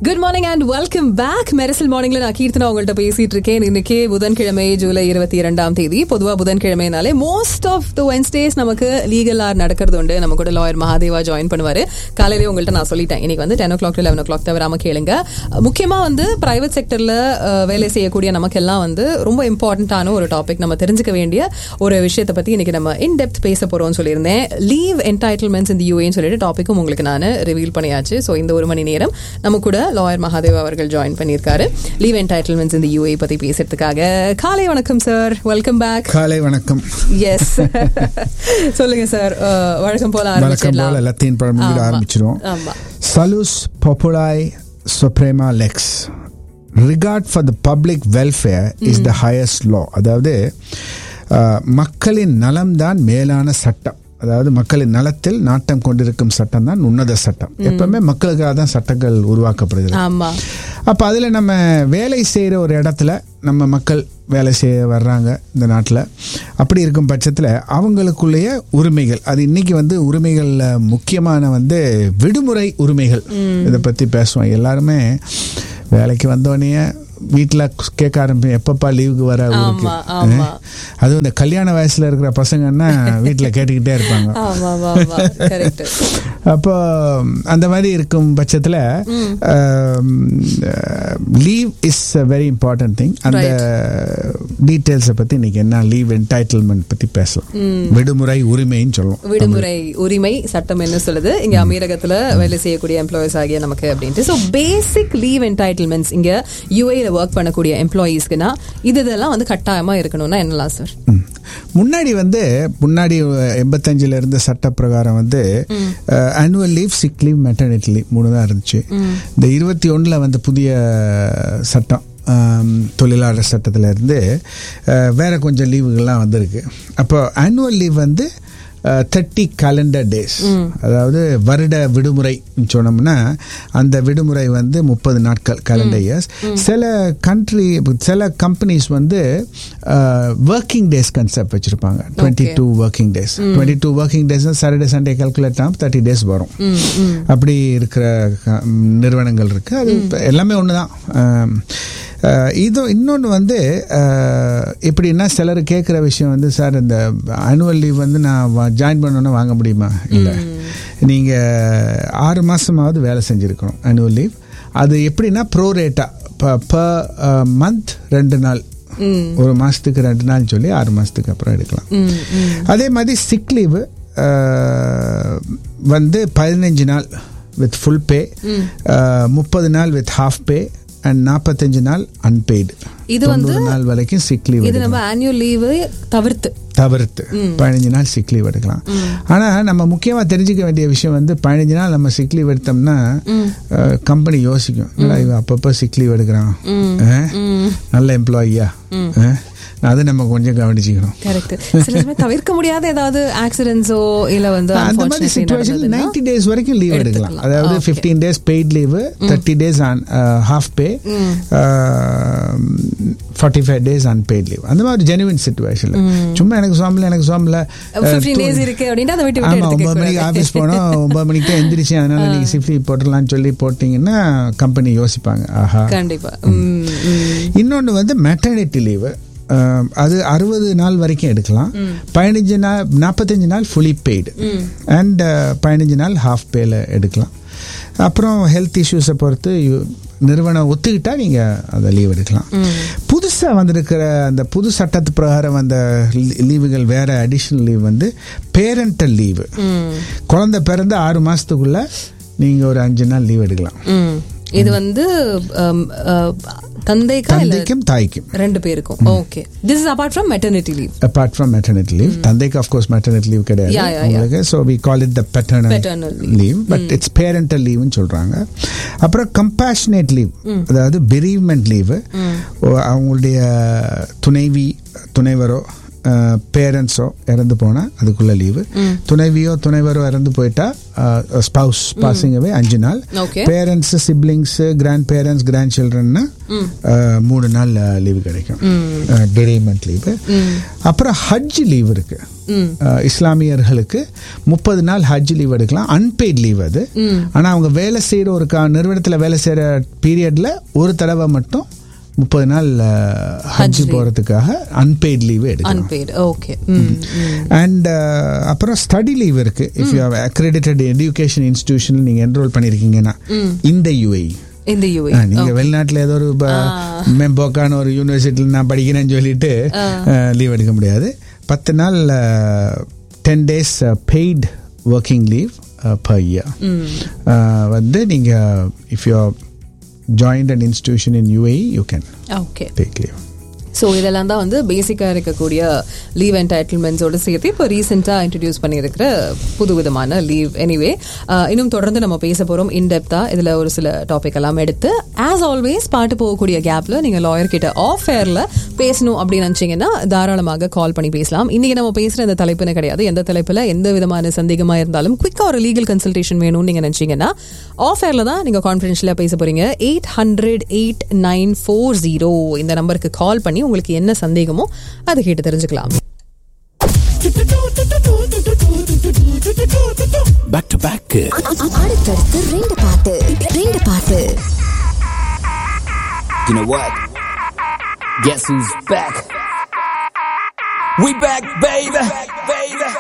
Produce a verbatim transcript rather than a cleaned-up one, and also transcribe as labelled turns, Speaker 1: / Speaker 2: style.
Speaker 1: Good morning and welcome back. Mersal மார்னிங்ல நான் கீர்த்தனா உங்கள்கிட்ட பேசிட்டு இருக்கேன். இன்னைக்கு புதன்கிழமை ஜூலை இருபத்தி இரண்டாம் தேதி. பொதுவா புதன்கிழமைனாலே மோஸ்ட் ஆஃப் த வென்ஸ்டேஸ் நமக்கு லீகல் ஆர் நடக்கிறது உண்டு. நம்ம கூட லாயர் மகாதேவா ஜாயின் பண்ணுவாரு. காலையிலேயே உங்கள்கிட்ட நான் சொல்லிட்டேன், இன்னைக்கு வந்து டென் ஓ கிளாக் லெவன் ஓ கிளாக் தவிராம கேளுங்க. முக்கியமா வந்து பிரைவேட் செக்டர்ல வேலை செய்யக்கூடிய நமக்கெல்லாம் வந்து ரொம்ப இம்பார்ட்டன்டான ஒரு டாபிக், நம்ம தெரிஞ்சுக்க வேண்டிய ஒரு விஷயத்தை பத்தி இன்னைக்கு நம்ம இன் டெப்த் பேச போறோம்னு சொல்லியிருந்தேன். லீவ் என்டைட்டில்மெண்ட்ஸ் இந்த யூஏன்னு சொல்லிட்டு டாபிக்கும் உங்களுக்கு நான் ரிவீல் பண்ணியாச்சு. ஸோ இந்த ஒரு மணி நேரம் நம்ம கூட லாயர் மகாதேவா அவர்கள் ஜாயின் பண்ணியிருக்காரு லீவ் என்டைட்டில்மெண்ட்ஸ் இந்த யூஏ பத்தி பேசுறதுக்காக. காலை வணக்கம் சார், வெல்கம் பேக்.
Speaker 2: காலை வணக்கம்.
Speaker 1: எஸ் சொல்லுங்க சார், வழக்கம் போல ஆரம்பிச்சிடலாம்.
Speaker 2: Latin பழமொழியோட ஆரம்பிச்சிடுவோம். Salus populi suprema lex. Regard for the public welfare is the highest law. அதாவது மக்களின் நலம்தான் மேலான சட்டம். அதாவது மக்களின் நலத்தில் நாட்டம் கொண்டிருக்கும் சட்டம் தான் உன்னத சட்டம். எப்பவுமே மக்களுக்காக தான் சட்டங்கள் உருவாக்கப்படுகிறது. அப்ப அதுல நம்ம வேலை செய்யற ஒரு இடத்துல நம்ம மக்கள் வேலை செய்ய வர்றாங்க இந்த நாட்டில். அப்படி இருக்கும் பட்சத்தில் அவங்களுக்குள்ளேயே உரிமைகள், அது இன்னைக்கு வந்து உரிமைகள் முக்கியமான வந்து விடுமுறை உரிமைகள், இதை பற்றி பேசுவோம். எல்லாருமே வேலைக்கு வந்தோடனே வீட்டில் கேட்க ஆரம்பிப்பேன், எப்பப்பா லீவுக்கு வர ஊருக்கு. அதுவும் இந்த கல்யாண வயசுல இருக்கிற பசங்கன்னா வீட்டில் கேட்டுக்கிட்டே இருப்பாங்க. அப்போ அந்த மாதிரி இருக்கும் பட்சத்தில் leave is a very important thing. அந்த டீட்டெயில்ஸை பற்றி இன்னைக்கு என்ன லீவ் என்டைட்டில்மெண்ட் பற்றி பேசலாம். விடுமுறை உரிமைன்னு சொல்லுவோம்.
Speaker 1: விடுமுறை உரிமை சட்டம் என்ன சொல்லுது இங்க அமீரகத்துல வேலை செய்யக்கூடிய எம்ப்ளாயிஸ் ஆகிய நமக்கு அப்படின்ட்டு. ஸோ பேசிக் லீவ் என்டைட்டில்மெண்ட்ஸ் இங்க யூஏல ஒர்க் பண்ணக்கூடிய எம்ப்ளாயீஸ்க்குனா இது இதெல்லாம் வந்து கட்டாயமா இருக்கணும்னா என்னலாம் சார்?
Speaker 2: முன்னாடி வந்து முன்னாடி எண்பத்தஞ்சுல இருந்த சட்ட பிரகாரம் வந்து annual leave, sick leave, maternity leave மூணு தான் இருந்துச்சு. இந்த இருபத்தி ஒன்றுல வந்து புதிய சட்டம் தொழிலாளர் சட்டத்தில் இருந்து வேற கொஞ்சம் லீவுகள்லாம் வந்திருக்கு. அப்போ ஆனுவல் லீவ் வந்து தேர்ட்டி கேலண்டர் டேஸ், அதாவது வருட விடுமுறை சொன்னோம்னா அந்த விடுமுறை வந்து முப்பது நாட்கள் கேலண்டர் இயர்ஸ். சில கண்ட்ரி சில கம்பெனிஸ் வந்து ஒர்க்கிங் டேஸ் கன்செப்ட் வச்சிருப்பாங்க. Twenty two working days twenty two working days Saturday Sunday calculate ஆகும், தேர்ட்டி டேஸ் வரும். அப்படி இருக்கிற நிறுவனங்கள் இருக்கு. அது எல்லாமே ஒன்று தான். இது இன்னொன்று வந்து எப்படின்னா சிலர் கேட்குற விஷயம் வந்து, சார் இந்த ஆனுவல் லீவ் வந்து நான் ஜாயின் பண்ணோன்னா வாங்க முடியுமா? இல்லை, நீங்கள் ஆறு மாதமாவது வேலை செஞ்சுருக்கணும் ஆனுவல் லீவ். அது எப்படின்னா ப்ரோரேட்டா பர் மந்த் ரெண்டு நாள், ஒரு மாதத்துக்கு ரெண்டு நாள் சொல்லி ஆறு மாதத்துக்கு அப்புறம் எடுக்கலாம். அதே மாதிரி சிக் லீவு வந்து பதினஞ்சு நாள் வித் ஃபுல் பே, முப்பது நாள் வித் ஹாஃப் பே அண்ட் நாற்பத்தஞ்சு நாள் அன்பெய்டு.
Speaker 1: இது வந்து
Speaker 2: நாள் வரைக்கும் சிக் லீவ்.
Speaker 1: இது நம்ம ஆனுவல் லீவ் தவிர்த்து
Speaker 2: தவிர்த்து பதினஞ்சு நாள் சிக் லீவ் எடுக்கலாம். ஆனா நம்ம முக்கியமா தெரிஞ்சுக்க வேண்டிய விஷயம் வந்து பதினஞ்சு நாள் நம்ம சிக் லீவ் எடுத்தோம்னா கம்பெனி யோசிக்கும், இவன் அப்பப்போ சிக் லீவ் எடுக்கிறான், நல்ல எம்ப்ளாயியா, அது நம்ம கொஞ்சம் கவனிச்சுக்கணும்.
Speaker 1: தவிர்க்க முடியாத ஏதாவது ஆக்சிடென்ட்ஸோ இல்ல வந்து
Speaker 2: அந்த மாதிரி சிச்சுவேஷன்ல நைன்டி டேஸ் வரைக்கும் லீவ் எடுக்கலாம். அதாவது fifteen days paid leave, thirty days half pay, forty five days unpaid leave. அந்த மாதிரி ஜெனுவின் சிச்சுவேஷன்ல சும்மா எனக்கு சோம்பல எனக்கு சோம்பல ஆமா ஒன்பது மணிக்கு ஆஃபீஸ் போனோம், ஒன்பது மணிக்கு தான் எந்திரிச்சு, அதனால நீங்க ஷிஃப்ட் லீவ் போட்டுடலாம்னு சொல்லி போட்டீங்கன்னா கம்பெனி யோசிப்பாங்க. ஆஹா, கண்டிப்பா. இன்னொன்று வந்து மெட்டர்னிட்டி லீவு, அது அறுபது நாள் வரைக்கும் எடுக்கலாம். பதினஞ்சு நாள் நாற்பத்தஞ்சு நாள் ஃபுல்லி பெய்டு அண்ட் பதினஞ்சு நாள் ஹாஃப் பேல எடுக்கலாம். அப்புறம் ஹெல்த் இஷ்யூஸை பொறுத்து நிறுவனம் ஒத்துக்கிட்டா நீங்க அந்த லீவ் எடுக்கலாம். புதுசா வந்திருக்கிற அந்த புது சட்டத்து பிரகாரம் அந்த லீவுகள் வேற அடிஷனல் லீவ் வந்து பேரண்டல் லீவு. குழந்தை பிறந்த ஆறு மாசத்துக்குள்ள நீங்க ஒரு அஞ்சு நாள் லீவ் எடுக்கலாம்.
Speaker 1: இது வந்து
Speaker 2: தந்தைக்கும் தாய்க்கும்
Speaker 1: ரெண்டு பேருக்கும். Okay, this is apart from maternity leave.
Speaker 2: Apart from maternity leave, தந்தைக்கு of course maternity leave கிடையாது. உங்களுக்கு so we call it the paternal, paternal leave, but mm. it's parental leave னு சொல்றாங்க. அப்புறம் compassionate leave, அதாவது bereavement leave, அவங்களுடைய துணைவி துணைவரோ பேரண்ட்ஸோ இறந்து போனால் அதுக்குள்ள லீவு, துணைவியோ துணைவரோ இறந்து போயிட்டா ஸ்பவுஸ் பாசிங் அவே அஞ்சு நாள், parents siblings grand parents grand சில்ட்ரன்னா மூணு நாள் லீவு கிடைக்கும், டெரிமெண்ட் லீவு. அப்புறம் ஹஜ் லீவ் இருக்கு, இஸ்லாமியர்களுக்கு முப்பது நாள் ஹஜ் லீவ் எடுக்கலாம், அன்பெய்ட் லீவ் அது. ஆனா அவங்க வேலை செய்யற ஒரு நிறுவனத்தில் வேலை செய்யற பீரியட்ல ஒரு தடவை மட்டும் முப்பது நாள் ஹஜ் போறதுக்காக அன்பெய்ட் லீவ் எடுக்கலாம். அண்ட் அப்புறம் ஸ்டடி லீவ் இருக்கு. If you have accredited education institution நீங்க என்ரோல் பண்ணிருக்கீங்கன்னா இந்த யுஏஇ, நீங்க வெளிநாட்டுல ஏதோ ஒரு மெம்போக்கான ஒரு யூனிவர்சிட்டியில் நான் படிக்கிறேன்னு சொல்லிட்டு லீவ் எடுக்க முடியாது. பத்து நாள் ten days paid working leave per year வந்து நீங்க if you joined an institution in U A E, you can
Speaker 1: okay.
Speaker 2: take leave.
Speaker 1: So இதெல்லாம் தான் வந்து பேசிக்காக இருக்கக்கூடிய லீவ் என்டைட்டில்மெண்ட்ஸோடு சேர்த்து இப்போ ரீசெண்டாக இன்ட்ரடியூஸ் பண்ணியிருக்கிற புது விதமான லீவ். எனிவே இன்னும் தொடர்ந்து நம்ம பேச போகிறோம் இன்டெப்த்தாக. இதில் ஒரு சில டாபிக் எல்லாம் எடுத்து ஆஸ் ஆல்வேஸ் பாட்டு போகக்கூடிய கேப்பில் நீங்கள் லாயர் கிட்ட ஆஃப் ஏரில் பேசணும் அப்படின்னு நினச்சிங்கன்னா தாராளமாக கால் பண்ணி பேசலாம். இன்றைக்கி நம்ம பேசுகிற இந்த தலைப்புன்னு கிடையாது, எந்த தலைப்பில் எந்த விதமான சந்தேகமாக இருந்தாலும் குயிக்காக ஒரு லீகல் கன்சல்டேஷன் வேணும்னு நீங்கள் நினச்சிங்கன்னா ஆஃப் ஏரில் தான் நீங்கள் கான்ஃபரன்ஷியலாக பேச போகிறீங்க. Eight hundred eight nine four zero இந்த நம்பருக்கு கால் பண்ணி உங்களுக்கு என்ன சந்தேகமோ அதை கேட்டு தெரிஞ்சுக்கலாம்.
Speaker 3: Back to back.
Speaker 4: அடுத்தடுத்து ரெண்டு பாட்டு ரெண்டு பாட்டு.
Speaker 3: You know what? Guess who's back? We back, baby, baby.